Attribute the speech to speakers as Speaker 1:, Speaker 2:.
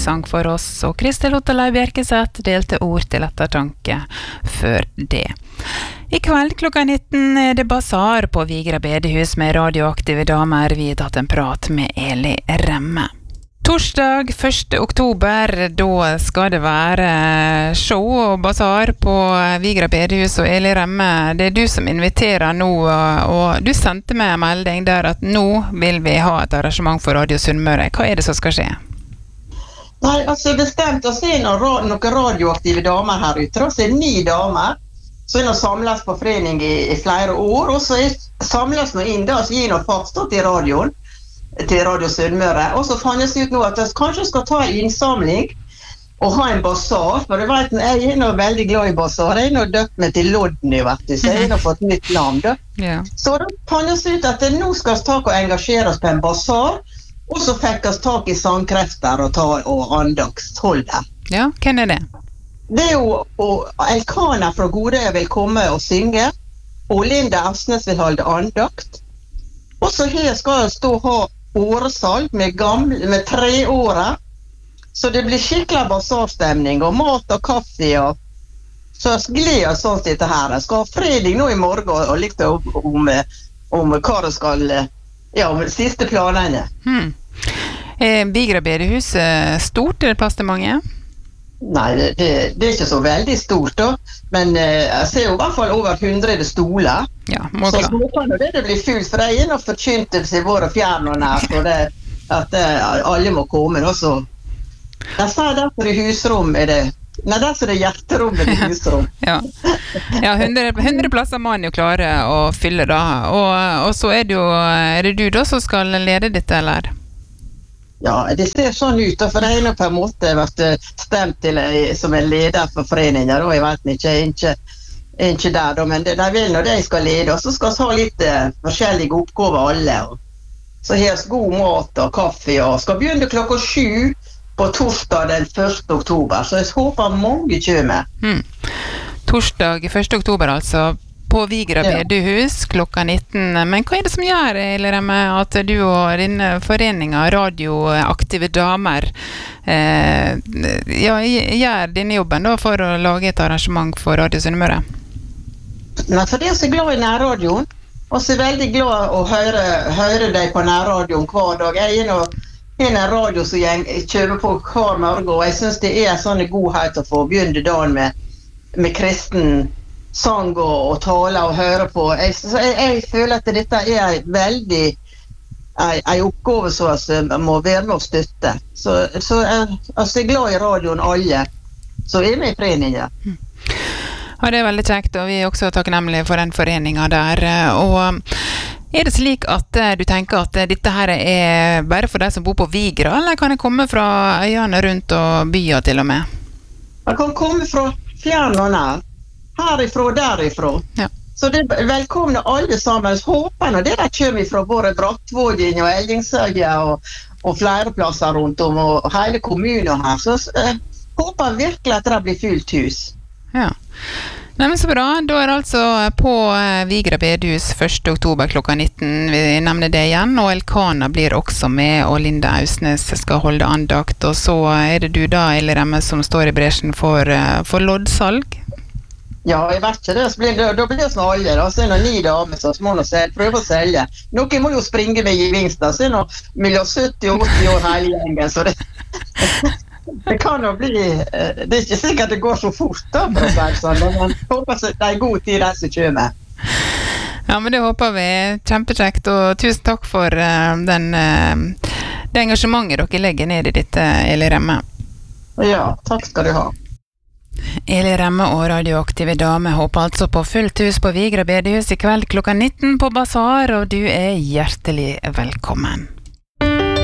Speaker 1: sang for oss, og Kristel Otterlei Bjerkeseth delte ord til ettertanke før det. I kveld klokka 19 er det basar på Vigra bedehus med radioaktive damer. Vi har tatt en prat med Eli Remme. Torsdag 1. oktober, da skal det være show og basar på Vigra bedehus, og Eli Remme, det er du som inviterer nå, og du sendte meg en melding der at nå vil vi ha et arrangement for Radio Sunnmøre. Hva er det som skal skje?
Speaker 2: Nei, altså bestemt å se noen radioaktive damer her ute, så er 9 damer, så er de samles på forening i flere år, og så samles de inn da, så gir de faststått i radioen, til Radio Sunnmøre, og så fannes det ut nå at jeg kanskje skal ta en innsamling og ha en basar, for du vet, jeg er nå veldig glad i basar, jeg er nå døpt meg til Lodny, vet du, så jeg har nå fått nytt navn da.
Speaker 1: Yeah.
Speaker 2: Så det fannes ut at nå skal vi ta og engasjere oss på en basar, og så fikk vi tak i sangkrefter og andaktsholder.
Speaker 1: Ja, hvem er det?
Speaker 2: Det er jo Elkana fra Gode vil komme og synge, og Linda Asnes vil holde andakt, og så her skal jeg stå og ha åresalg med 3 åra, så det blir skikkelig basarstemning og mat og kaffe, og så jeg gleder sånn til dette her. Jeg skal ha fredag nå i morgen og litt om hva det skal, ja, om de siste planene.
Speaker 1: Vigra bedehus stort, er det plass til mange?
Speaker 2: Nei, det er ikke så veldig stort da, men jeg ser jo i hvert fall over 100 stoler.
Speaker 1: Ja,
Speaker 2: så håper nå det blir fullt, for det er noe forkyntelse i vår og fjern og nært, og det, at alle må komme. Så jeg sa derfor i husrom er det, nei, derfor er det hjerterom i husrom.
Speaker 1: Ja, 100 plasser må man jo klare å fylle da, og så er det du da som skal lede dette, eller?
Speaker 2: Ja, det ser sånn ut, for det er nå på en måte vært stemt til som en leder for foreningen, og jeg vet ikke der, men de vil når de skal lede, og så skal vi ha litt forskjellige oppgaver alle, så har vi god mat og kaffe, og skal begynne klokka 7 på torsdag den 1. oktober, så jeg håper mange kommer.
Speaker 1: Torsdag 1. oktober altså, på Vigra bedehus klokka 19. Men hva er det som gjør, Eli Remme, at du og din forening radioaktive damer gjør denne jobben da, for å lage et arrangement for Radio Sunnmøre?
Speaker 2: Nei, for det er så glad i nærradioen, og så er veldig glad å høre deg på nærradioen hver dag. Jeg er en radio som jeg kjører på hver morgen, og jeg synes det er sånn godhet å få begynne dagen med kristen sang og tale og høre på. Jeg føler at dette er veldig en oppgave som jeg må være med å støtte. Så jeg er glad i radioen alle, så er vi i foreningen.
Speaker 1: Ja, det er veldig kjekt, og vi er også takknemlige for den foreningen der. Og er det slik at du tenker at dette her er bare for deg som bor på Vigra, eller kan det komme fra øyene rundt og byer til og med?
Speaker 2: Det kan komme fra fjern og nær. Herifra og derifra. Ja. Så det er velkomne alle sammen. Håper når det kommer fra både Brattvågen og Ellingsøya og flere plasser rundt om, og hele kommunen her. Så håper virkelig at det blir fullt hus.
Speaker 1: Ja. Nei, men så bra. Da er det altså på Vigra bedehus 1. oktober klokka 19. Vi nevner det igjen, og Elkana blir også med, og Linda Ausnes skal holde andakt. Og så er det du da, Eli Remme, som står i bresjen for loddsalg.
Speaker 2: Ja, jeg vet ikke det. Da blir det sånn alle, da. Så er det 9 damer som må prøve å selge. Noen må jo springe med gevinster, så er det mellom 70 og 80 år hele gjengen, så det kan jo bli, det er ikke sikkert det går så fort da, for å si sånn, men jeg håper det er god tid der som kommer.
Speaker 1: Ja, men det håper vi. Kjempekjekt, og tusen takk for det engasjementet dere legger ned i dette, Eli Remme.
Speaker 2: Ja, takk skal du ha.
Speaker 1: Eli Remme og radioaktive damer håper altså på fullt hus på Vigra bedehus i kveld klokka 19 på basar, og du er hjertelig velkommen.